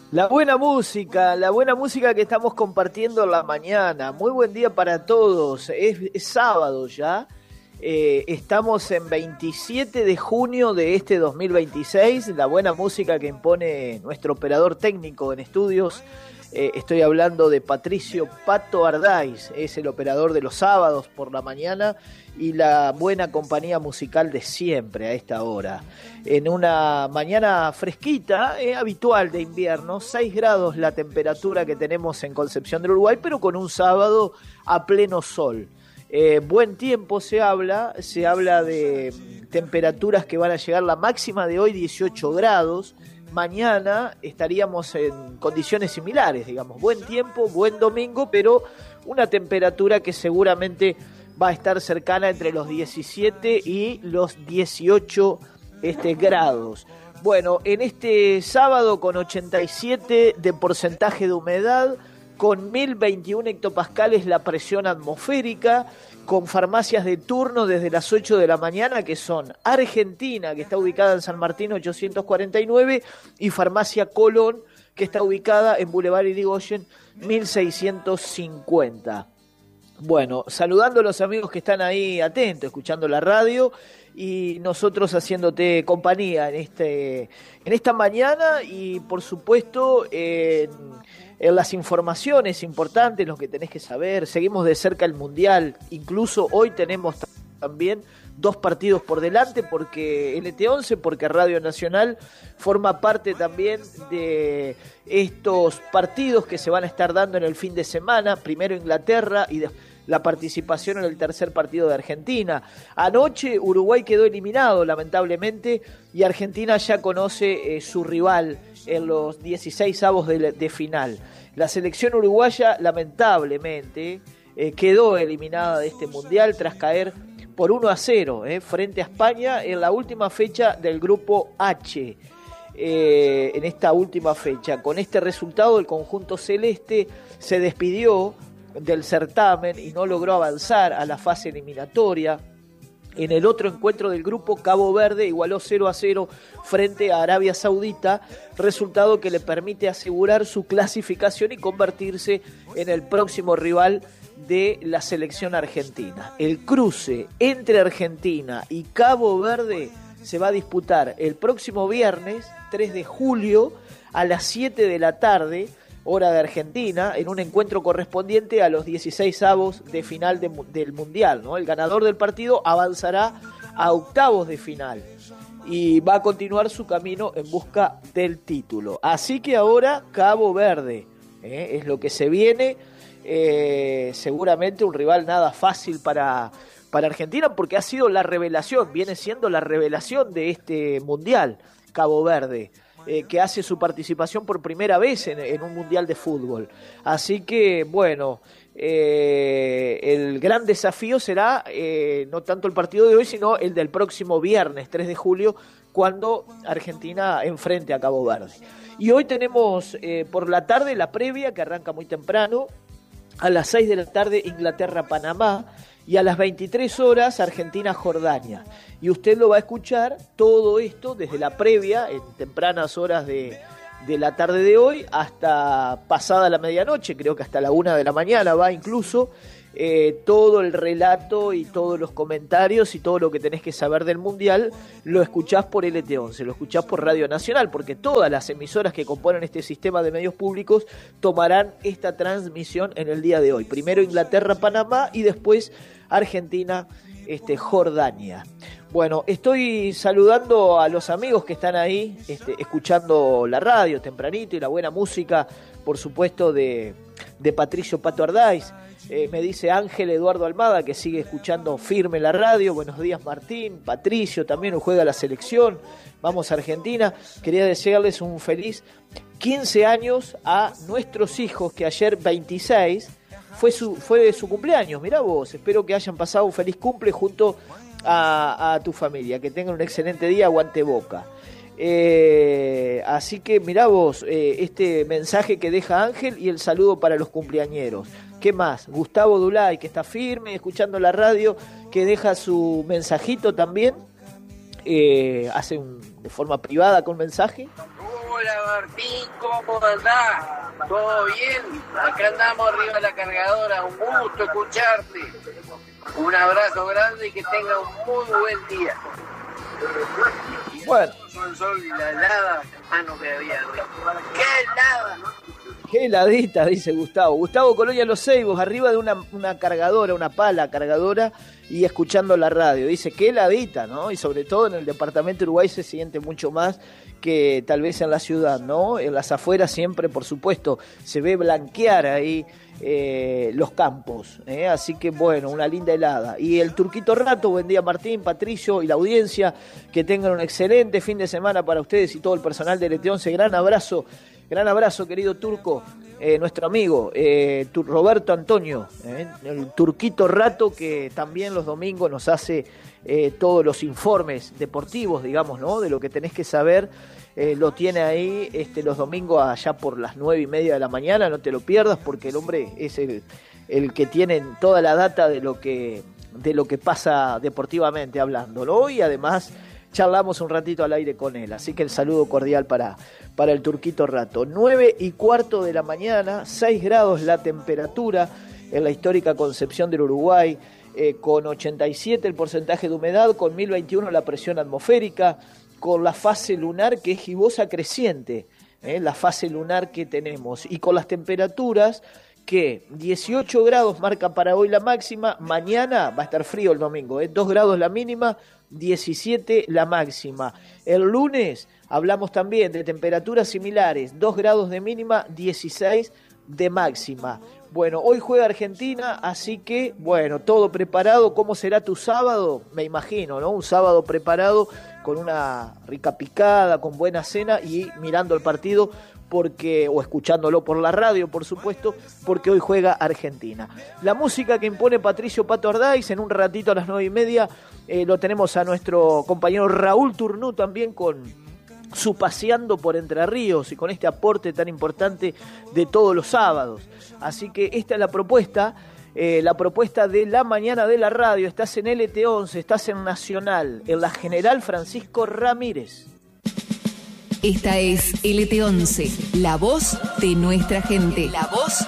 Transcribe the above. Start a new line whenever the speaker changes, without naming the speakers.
La buena música que estamos compartiendo en la mañana. Muy buen día para todos. Es sábado ya. Estamos en 27 de junio de este 2026. La buena música que impone nuestro operador técnico en estudios. Estoy hablando de Patricio Pato Ardáiz. Es el operador de los sábados por la mañana y la buena compañía musical de siempre a esta hora. En una mañana fresquita, habitual de invierno, 6 grados la temperatura que tenemos en Concepción del Uruguay, pero con un sábado a pleno sol. Buen tiempo se habla de temperaturas que van a llegar, la máxima de hoy 18 grados, mañana estaríamos en condiciones similares, digamos, buen tiempo, buen domingo, pero una temperatura que seguramente va a estar cercana entre los 17 y los 18 grados. Bueno, en este sábado con 87 de porcentaje de humedad, con 1021 hectopascales la presión atmosférica, con farmacias de turno desde las 8 de la mañana, que son Argentina, que está ubicada en San Martín 849, y Farmacia Colón, que está ubicada en Boulevard Irigoyen 1650. Bueno, saludando a los amigos que están ahí atentos, escuchando la radio, y nosotros haciéndote compañía en esta mañana, y por supuesto en las informaciones importantes, lo que tenés que saber. Seguimos de cerca el Mundial, incluso hoy tenemos también 2 partidos por delante, porque LT11, porque Radio Nacional forma parte también de estos partidos que se van a estar dando en el fin de semana, primero Inglaterra y después la participación en el tercer partido de Argentina. Anoche Uruguay quedó eliminado, lamentablemente, y Argentina ya conoce su rival en los 16avos de final. La selección uruguaya, lamentablemente, quedó eliminada de este Mundial tras caer por 1-0 frente a España en la última fecha del Grupo H. En esta última fecha, con este resultado, el conjunto celeste se despidió del certamen y no logró avanzar a la fase eliminatoria. En el otro encuentro del grupo, Cabo Verde igualó 0-0 frente a Arabia Saudita, resultado que le permite asegurar su clasificación y convertirse en el próximo rival de la selección argentina. El cruce entre Argentina y Cabo Verde se va a disputar el próximo viernes 3 de julio a las 7 de la tarde, hora de Argentina, en un encuentro correspondiente a los 16avos de final del Mundial, ¿no? El ganador del partido avanzará a octavos de final y va a continuar su camino en busca del título. Así que ahora Cabo Verde es lo que se viene, seguramente un rival nada fácil para Argentina, porque ha sido la revelación, viene siendo la revelación de este Mundial, Cabo Verde, que hace su participación por primera vez en un mundial de fútbol. Así que, bueno, el gran desafío será no tanto el partido de hoy, sino el del próximo viernes, 3 de julio, cuando Argentina enfrente a Cabo Verde. Y hoy tenemos por la tarde la previa, que arranca muy temprano, a las 6 de la tarde Inglaterra-Panamá, y a las 23 horas Argentina-Jordania. Y usted lo va a escuchar todo esto desde la previa, en tempranas horas de la tarde de hoy, hasta pasada la medianoche, creo que hasta la 1 de la mañana va incluso, todo el relato y todos los comentarios y todo lo que tenés que saber del Mundial lo escuchás por LT11, lo escuchás por Radio Nacional, porque todas las emisoras que componen este sistema de medios públicos tomarán esta transmisión en el día de hoy. Primero Inglaterra-Panamá y después Argentina, Jordania. Bueno, estoy saludando a los amigos que están ahí escuchando la radio tempranito y la buena música, por supuesto, de Patricio Pato Ardáiz. Me dice Ángel Eduardo Almada, que sigue escuchando firme la radio. Buenos días, Martín. Patricio también juega la selección. Vamos a Argentina. Quería desearles un feliz 15 años a nuestros hijos, que ayer 26 fue su cumpleaños. Mirá vos, espero que hayan pasado un feliz cumple junto a tu familia, que tengan un excelente día, aguante Boca. Así que mirá vos, este mensaje que deja Ángel y el saludo para los cumpleañeros. ¿Qué más? Gustavo Dulay, que está firme escuchando la radio, que deja su mensajito también, hace de forma privada con mensaje.
Hola Martín, ¿cómo andás? ¿Todo bien? Acá andamos arriba de la cargadora, un gusto escucharte. Un abrazo grande y que tenga un muy buen día.
Bueno.
El sol y la helada, mano que había. ¡Qué helada!
Qué heladita, dice Gustavo. Gustavo Colonia Los Ceibos, arriba de una cargadora, una pala cargadora, y escuchando la radio. Dice, qué heladita, ¿no? Y sobre todo en el departamento de Uruguay se siente mucho más que tal vez en la ciudad, ¿no? En las afueras siempre, por supuesto, se ve blanquear ahí los campos, así que bueno, una linda helada. Y el Turquito Rato, buen día Martín, Patricio y la audiencia, que tengan un excelente fin de semana para ustedes y todo el personal de LT11. Gran abrazo, querido Turco, nuestro amigo Roberto Antonio, el Turquito Rato, que también los domingos nos hace todos los informes deportivos, digamos, ¿no? De lo que tenés que saber. Lo tiene ahí los domingos allá por las 9:30 de la mañana, no te lo pierdas, porque el hombre es el que tiene toda la data de lo que pasa deportivamente hablando, ¿no? Y además charlamos un ratito al aire con él, así que el saludo cordial para el Turquito Rato. 9:15 de la mañana, 6 grados la temperatura en la histórica Concepción del Uruguay, con 87 el porcentaje de humedad, con 1021 la presión atmosférica, con la fase lunar que es gibosa creciente, la fase lunar que tenemos, y con las temperaturas que 18 grados marca para hoy la máxima, mañana va a estar frío el domingo, 2 grados la mínima, 17 la máxima. El lunes hablamos también de temperaturas similares, 2 grados de mínima, 16 de máxima. Bueno, hoy juega Argentina, así que, bueno, todo preparado. ¿Cómo será tu sábado? Me imagino, ¿no? Un sábado preparado con una rica picada, con buena cena y mirando el partido, o escuchándolo por la radio, por supuesto, porque hoy juega Argentina. La música que impone Patricio Pato Ardáiz, en un ratito a las 9:30, lo tenemos a nuestro compañero Raúl Turnú también con su Paseando por Entre Ríos y con este aporte tan importante de todos los sábados. Así que esta es la propuesta de la mañana de la radio. Estás en LT11, estás en Nacional, en la General Francisco Ramírez.
Esta es LT11, la voz de nuestra gente. La voz